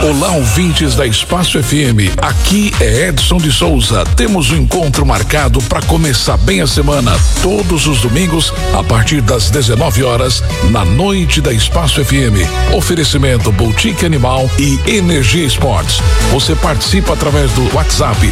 Olá, ouvintes da Espaço FM. Aqui é Edson de Souza. Temos um encontro marcado para começar bem a semana, todos os domingos, a partir das 19 horas, na noite da Espaço FM. Oferecimento Boutique Animal e Energia Esportes. Você participa através do WhatsApp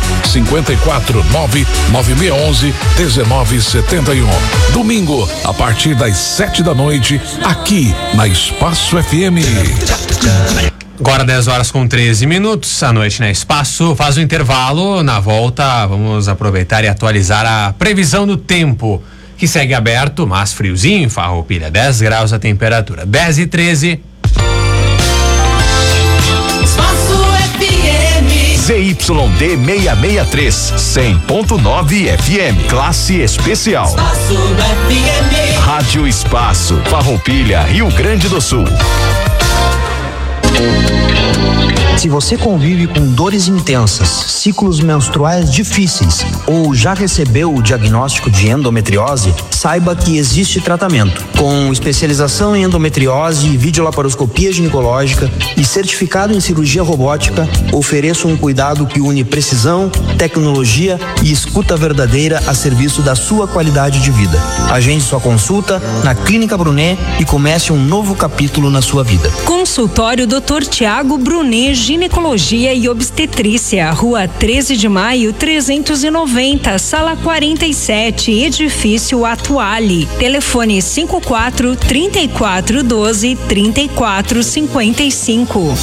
549-9611-1971. Domingo, a partir das 7 da noite, aqui na Espaço FM. Agora 10h13, à noite na Espaço, faz o intervalo, na volta vamos aproveitar e atualizar a previsão do tempo, que segue aberto, mas friozinho em Farroupilha, 10 graus a temperatura, 10h13. Espaço FM. ZYD 663, 100.9 FM, classe especial. Espaço FM. Rádio Espaço, Farroupilha, Rio Grande do Sul. Se você convive com dores intensas, ciclos menstruais difíceis ou já recebeu o diagnóstico de endometriose, saiba que existe tratamento. Com especialização em endometriose, videolaparoscopia ginecológica e certificado em cirurgia robótica, ofereço um cuidado que une precisão, tecnologia e escuta verdadeira a serviço da sua qualidade de vida. Agende sua consulta na Clínica Brunet e comece um novo capítulo na sua vida. Consultório Dr. Tiago Brunet, Ginecologia e Obstetrícia, Rua 13 de Maio, 390, Sala 47, Edifício Atuale. Telefone 54-3412-3455.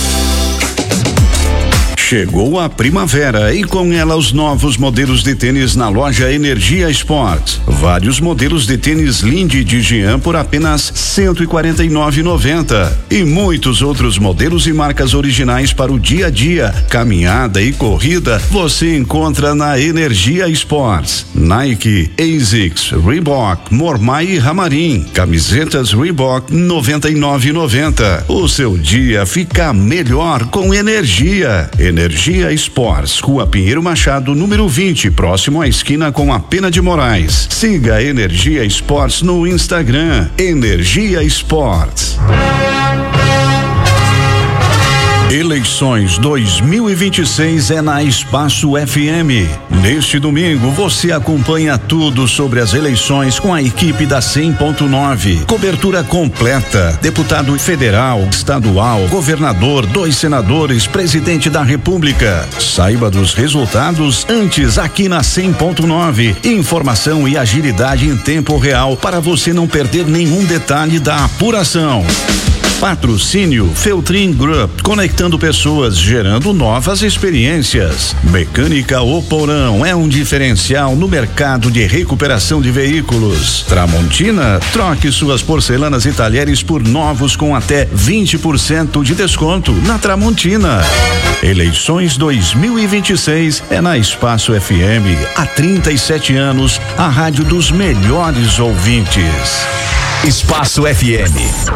Chegou a primavera e com ela os novos modelos de tênis na loja Energia Esportes. Vários modelos de tênis Lindy de Jean por apenas R$149,90 e muitos outros modelos e marcas originais para o dia a dia, caminhada e corrida, você encontra na Energia Esportes. Nike, ASICS, Reebok, Mormai e Ramarim. Camisetas Reebok R$99,90. O seu dia fica melhor com energia. Energia Esportes, Rua Pinheiro Machado, número 20, próximo à esquina com a Pena de Moraes. Siga a Energia Esportes no Instagram, Energia Esportes. Eleições 2026 é na Espaço FM. Neste domingo você acompanha tudo sobre as eleições com a equipe da 100.9. Cobertura completa. Deputado federal, estadual, governador, 2 senadores, presidente da República. Saiba dos resultados antes aqui na 100.9. Informação e agilidade em tempo real para você não perder nenhum detalhe da apuração. Patrocínio Feltrin Group, conectando pessoas, gerando novas experiências. Mecânica Oporão é um diferencial no mercado de recuperação de veículos. Tramontina, troque suas porcelanas e talheres por novos com até 20% de desconto na Tramontina. Eleições 2026 é na Espaço FM. Há 37 anos, a rádio dos melhores ouvintes. Espaço FM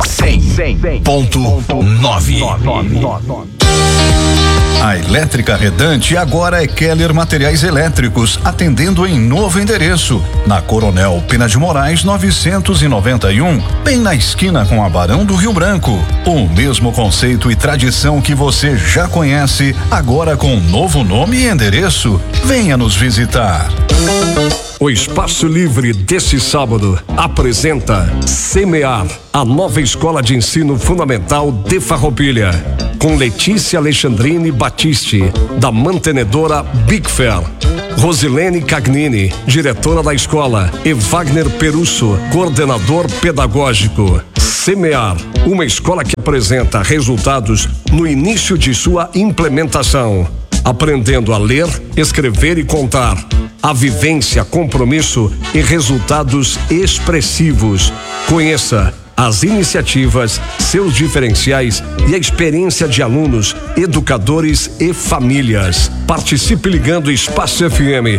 100.9. A Elétrica Redante agora é Keller Materiais Elétricos, atendendo em novo endereço, na Coronel Pena de Moraes 991, bem na esquina com a Barão do Rio Branco. O mesmo conceito e tradição que você já conhece, agora com novo nome e endereço. Venha nos visitar. O Espaço Livre desse sábado apresenta Semear, a nova escola de ensino fundamental de Farroupilha, com Letícia Alexandrine Batiste, da mantenedora Big Fair, Rosilene Cagnini, diretora da escola, e Wagner Perusso, coordenador pedagógico. Semear, uma escola que apresenta resultados no início de sua implementação, aprendendo a ler, escrever e contar. A vivência, compromisso e resultados expressivos. Conheça as iniciativas, seus diferenciais e a experiência de alunos, educadores e famílias. Participe ligando Espaço FM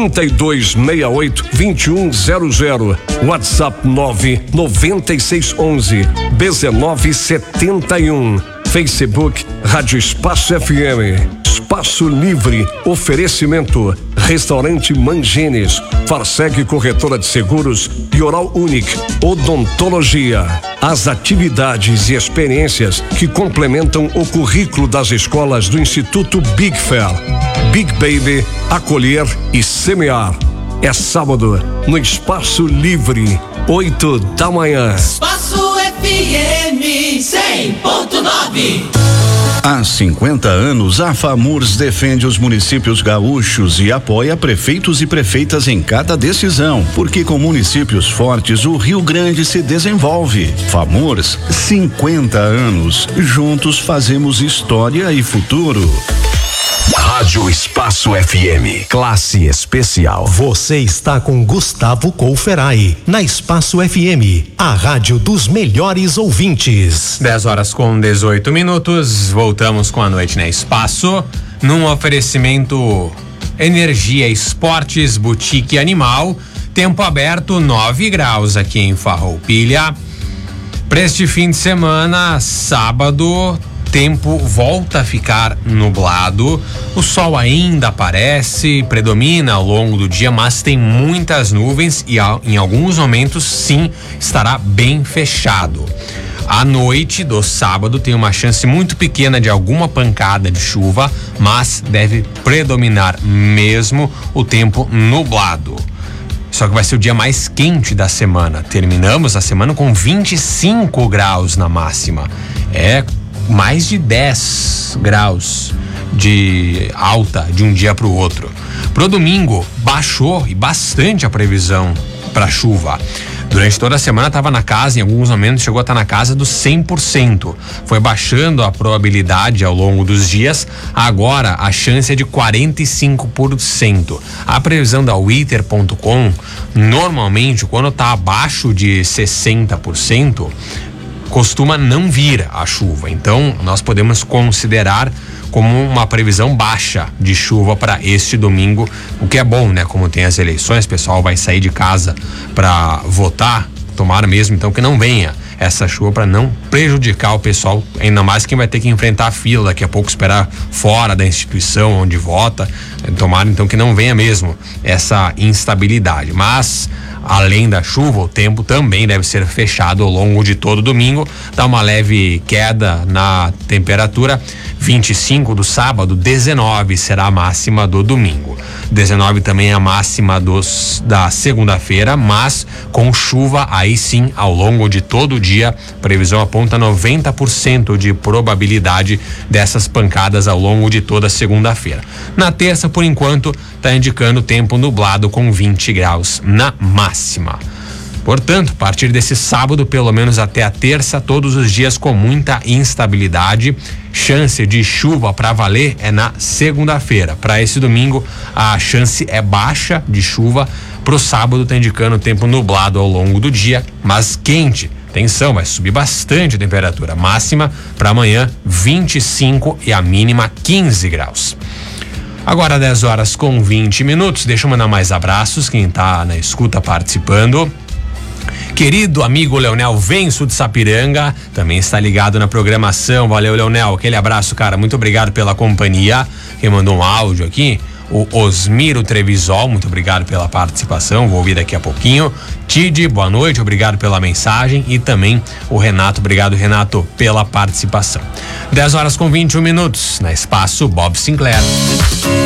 3268-2100, WhatsApp 99611-1971, Facebook Rádio Espaço FM. Espaço Livre, oferecimento, Restaurante Mangenes, Farseg Corretora de Seguros e Oral Unique, Odontologia. As atividades e experiências que complementam o currículo das escolas do Instituto Big Fair, Big Baby, Acolher e Semear. É sábado, no Espaço Livre, 8 da manhã. Espaço FM 100.9. Há 50 anos, a FAMURS defende os municípios gaúchos e apoia prefeitos e prefeitas em cada decisão, porque com municípios fortes o Rio Grande se desenvolve. FAMURS, 50 anos. Juntos fazemos história e futuro. Rádio Espaço FM, classe especial. Você está com Gustavo Couferai, na Espaço FM, a rádio dos melhores ouvintes. 10:18. Voltamos com a noite na Espaço, num oferecimento Energia Esportes, Boutique Animal, tempo aberto 9 graus aqui em Farroupilha. Para este fim de semana, sábado, tempo volta a ficar nublado, o sol ainda aparece, predomina ao longo do dia, mas tem muitas nuvens e em alguns momentos sim estará bem fechado. À noite do sábado tem uma chance muito pequena de alguma pancada de chuva, mas deve predominar mesmo o tempo nublado. Só que vai ser o dia mais quente da semana. Terminamos a semana com 25 graus na máxima. É mais de 10 graus de alta de um dia para o outro. Pro domingo, baixou e bastante a previsão para chuva. Durante toda a semana estava na casa, em alguns momentos chegou a estar na casa dos 100%. Foi baixando a probabilidade ao longo dos dias. Agora a chance é de 45%. A previsão da Weather.com, normalmente quando está abaixo de 60%, costuma não vir a chuva. Então nós podemos considerar como uma previsão baixa de chuva para este domingo, o que é bom, né? Como tem as eleições, o pessoal vai sair de casa para votar, tomara mesmo então que não venha essa chuva para não prejudicar o pessoal, ainda mais quem vai ter que enfrentar a fila daqui a pouco, esperar fora da instituição onde vota. Tomara então que não venha mesmo essa instabilidade, mas além da chuva, o tempo também deve ser fechado ao longo de todo domingo. Dá uma leve queda na temperatura. 25 do sábado, 19 será a máxima do domingo. 19 também é a máxima da segunda-feira, mas com chuva aí sim ao longo de todo o dia. Previsão aponta 90% de probabilidade dessas pancadas ao longo de toda a segunda-feira. Na terça, por enquanto, está indicando tempo nublado com 20 graus na máxima. Portanto, a partir desse sábado, pelo menos até a terça, todos os dias com muita instabilidade. Chance de chuva para valer é na segunda-feira. Para esse domingo, a chance é baixa de chuva. Para o sábado, está indicando tempo nublado ao longo do dia, mas quente. Atenção, vai subir bastante a temperatura. Máxima para amanhã, 25 e a mínima 15 graus. Agora 10:20. Deixa eu mandar mais abraços, quem tá na escuta participando. Querido amigo Leonel Venço de Sapiranga, também está ligado na programação. Valeu, Leonel, aquele abraço, cara, muito obrigado pela companhia. Quem mandou um áudio aqui, o Osmiro Trevisol, muito obrigado pela participação, vou ouvir daqui a pouquinho. Tide, boa noite, obrigado pela mensagem. E também o Renato, obrigado, Renato, pela participação. 10:21, na Espaço Bob Sinclair.